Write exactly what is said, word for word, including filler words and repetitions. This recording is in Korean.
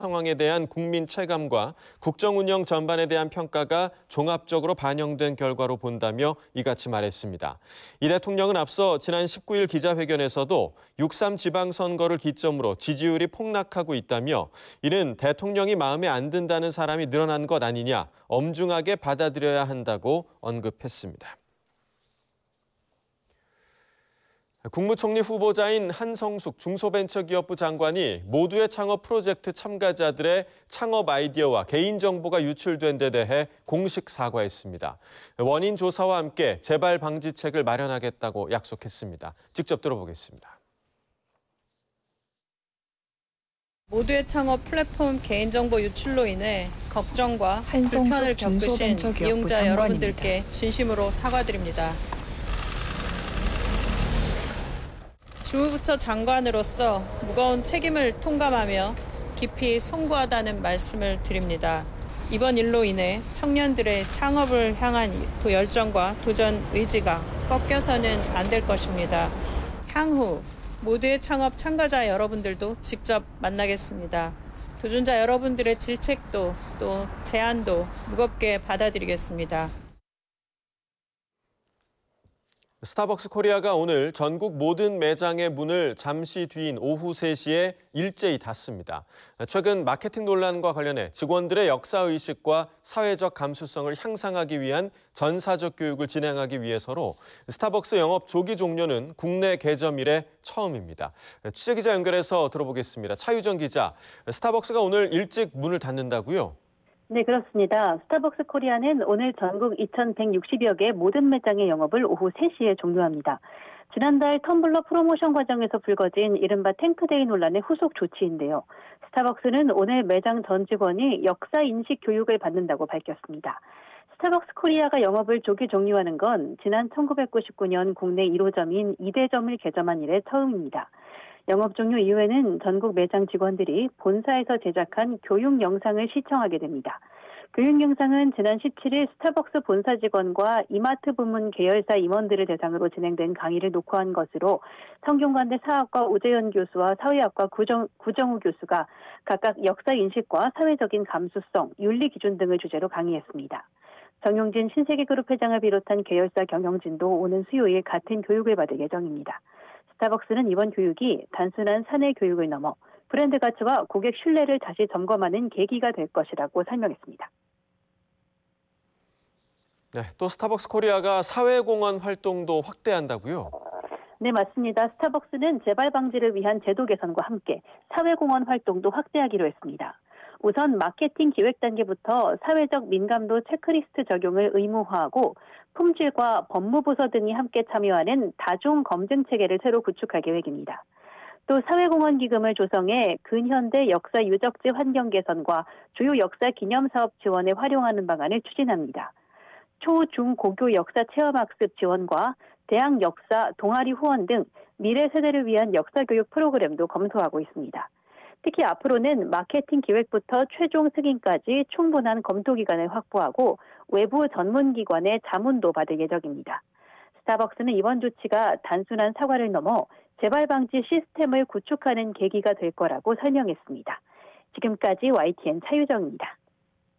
상황에 대한 국민 체감과 국정 운영 전반에 대한 평가가 종합적으로 반영된 결과로 본다며 이같이 말했습니다. 이 대통령은 앞서 지난 십구 일 기자회견에서도 육삼 지방선거를 기점으로 지지율이 폭락하고 있다며 이는 대통령이 마음에 안 든다는 사람이 늘어난 것 아니냐 엄중하게 받아들여야 한다고 언급했습니다. 국무총리 후보자인 한성숙 중소벤처기업부 장관이 모두의 창업 프로젝트 참가자들의 창업 아이디어와 개인정보가 유출된 데 대해 공식 사과했습니다. 원인 조사와 함께 재발 방지책을 마련하겠다고 약속했습니다. 직접 들어보겠습니다. 모두의 창업 플랫폼 개인정보 유출로 인해 걱정과 불편을 겪으신 이용자 여러분들께 진심으로 사과드립니다. 주무부처 장관으로서 무거운 책임을 통감하며 깊이 송구하다는 말씀을 드립니다. 이번 일로 인해 청년들의 창업을 향한 열정과 도전 의지가 꺾여서는 안 될 것입니다. 향후 모두의 창업 참가자 여러분들도 직접 만나겠습니다. 도전자 여러분들의 질책도 또 제안도 무겁게 받아들이겠습니다. 스타벅스 코리아가 오늘 전국 모든 매장의 문을 잠시 뒤인 오후 세 시에 일제히 닫습니다. 최근 마케팅 논란과 관련해 직원들의 역사의식과 사회적 감수성을 향상하기 위한 전사적 교육을 진행하기 위해서로 스타벅스 영업 조기 종료는 국내 개점 이래 처음입니다. 취재기자 연결해서 들어보겠습니다. 차유정 기자, 스타벅스가 오늘 일찍 문을 닫는다고요? 네, 그렇습니다. 스타벅스 코리아는 오늘 전국 이천백육십여 개 모든 매장의 영업을 오후 세 시에 종료합니다. 지난달 텀블러 프로모션 과정에서 불거진 이른바 탱크데이 논란의 후속 조치인데요. 스타벅스는 오늘 매장 전 직원이 역사인식 교육을 받는다고 밝혔습니다. 스타벅스 코리아가 영업을 조기 종료하는 건 지난 천구백구십구 년 국내 일 호점인 이대점을 개점한 이래 처음입니다. 영업 종료 이후에는 전국 매장 직원들이 본사에서 제작한 교육 영상을 시청하게 됩니다. 교육 영상은 지난 십칠 일 스타벅스 본사 직원과 이마트 부문 계열사 임원들을 대상으로 진행된 강의를 녹화한 것으로 성균관대 사학과 오재현 교수와 사회학과 구정, 구정우 교수가 각각 역사인식과 사회적인 감수성, 윤리 기준 등을 주제로 강의했습니다. 정용진 신세계그룹 회장을 비롯한 계열사 경영진도 오는 수요일 같은 교육을 받을 예정입니다. 스타벅스는 이번 교육이 단순한 사내 교육을 넘어 브랜드 가치와 고객 신뢰를 다시 점검하는 계기가 될 것이라고 설명했습니다. 네, 또 스타벅스 코리아가 사회공헌 활동도 확대한다고요? 네, 맞습니다. 스타벅스는 재발 방지를 위한 제도 개선과 함께 사회공헌 활동도 확대하기로 했습니다. 우선 마케팅 기획 단계부터 사회적 민감도 체크리스트 적용을 의무화하고 품질과 법무부서 등이 함께 참여하는 다중 검증 체계를 새로 구축할 계획입니다. 또 사회공헌 기금을 조성해 근현대 역사 유적지 환경 개선과 주요 역사 기념 사업 지원에 활용하는 방안을 추진합니다. 초, 중, 고교 역사 체험 학습 지원과 대학 역사 동아리 후원 등 미래 세대를 위한 역사 교육 프로그램도 검토하고 있습니다. 특히 앞으로는 마케팅 기획부터 최종 승인까지 충분한 검토 기간을 확보하고 외부 전문기관의 자문도 받을 예정입니다. 스타벅스는 이번 조치가 단순한 사과를 넘어 재발 방지 시스템을 구축하는 계기가 될 거라고 설명했습니다. 지금까지 와이티엔 차유정입니다.